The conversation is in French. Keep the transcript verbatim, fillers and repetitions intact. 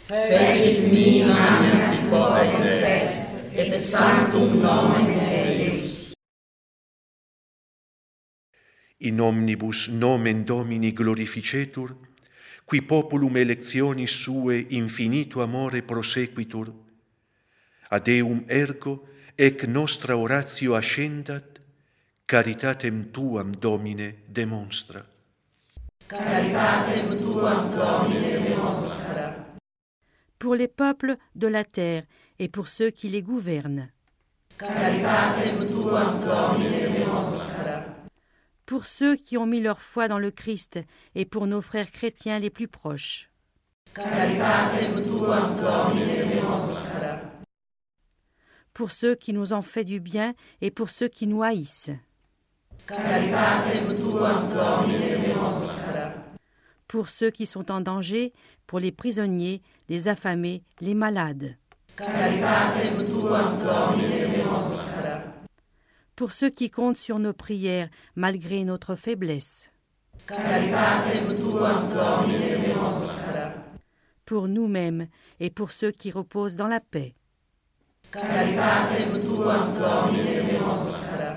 Fecit magna et potens est, et sanctum nomen Deus. In omnibus nomen Domini glorificetur, qui populum electionis sue infinito amore prosequitur, ad eum ergo ec nostra oratio ascendat, caritatem tuam, Domine, demonstra. Caritatem tuam, Domine, demonstra. Pour les peuples de la terre et pour ceux qui les gouvernent. Caritatem tuam, Domine, demonstra. Pour ceux qui ont mis leur foi dans le Christ et pour nos frères chrétiens les plus proches. Caritatem tuam, Domine, demonstra. Pour ceux qui nous ont fait du bien et pour ceux qui nous haïssent. Caritatem tuam, Domine, demonstra. Pour ceux qui sont en danger, pour les prisonniers, les affamés, les malades. Caritatem tuam, Domine, demonstra. Pour ceux qui comptent sur nos prières malgré notre faiblesse. Caritatem tuam, Domine, demonstra. Pour nous-mêmes et pour ceux qui reposent dans la paix. Caritatem tuam, Domine, demonstra.